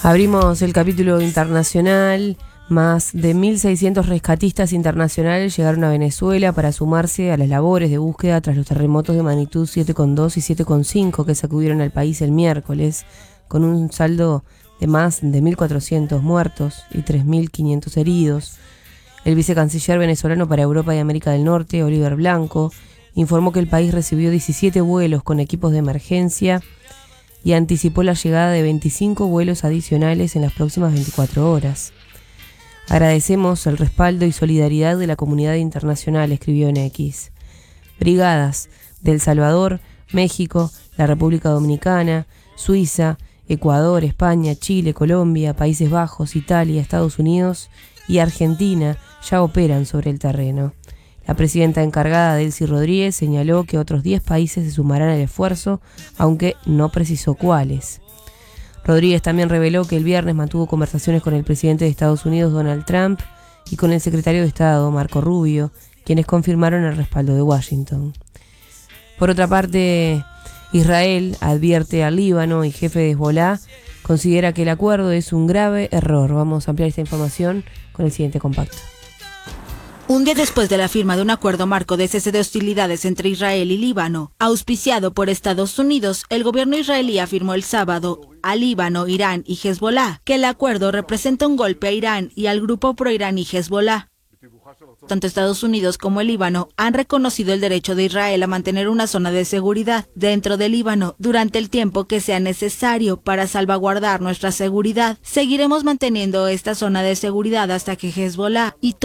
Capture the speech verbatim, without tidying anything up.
Abrimos el capítulo internacional. Más de mil seiscientos rescatistas internacionales llegaron a Venezuela para sumarse a las labores de búsqueda tras los terremotos de magnitud siete coma dos y siete coma cinco que sacudieron al país el miércoles, con un saldo de más de mil cuatrocientos muertos y tres mil quinientos heridos. El vicecanciller venezolano para Europa y América del Norte, Oliver Blanco, informó que el país recibió diecisiete vuelos con equipos de emergencia y anticipó la llegada de veinticinco vuelos adicionales en las próximas veinticuatro horas. Agradecemos el respaldo y solidaridad de la comunidad internacional, escribió en X. Brigadas de El Salvador, México, la República Dominicana, Suiza, Ecuador, España, Chile, Colombia, Países Bajos, Italia, Estados Unidos y Argentina ya operan sobre el terreno. La presidenta encargada, Delcy Rodríguez, señaló que otros diez países se sumarán al esfuerzo, aunque no precisó cuáles. Rodríguez también reveló que el viernes mantuvo conversaciones con el presidente de Estados Unidos, Donald Trump, y con el secretario de Estado, Marco Rubio, quienes confirmaron el respaldo de Washington. Por otra parte, Israel advierte al Líbano y jefe de Hezbolá considera que el acuerdo es un grave error. Vamos a ampliar esta información con el siguiente compacto. Un día después de la firma de un acuerdo marco de cese de hostilidades entre Israel y Líbano, auspiciado por Estados Unidos, el gobierno israelí afirmó el sábado a Líbano, Irán y Hezbolá que el acuerdo representa un golpe a Irán y al grupo pro-iraní Hezbolá. Tanto Estados Unidos como el Líbano han reconocido el derecho de Israel a mantener una zona de seguridad dentro del Líbano durante el tiempo que sea necesario para salvaguardar nuestra seguridad. Seguiremos manteniendo esta zona de seguridad hasta que Hezbolá y